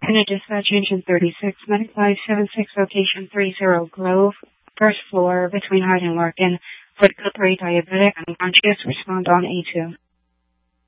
Unit dispatch engine 369576, location 30 Grove, first floor, between Hyde and Larkin. For the code 3 diabetic, unconscious, respond on A2.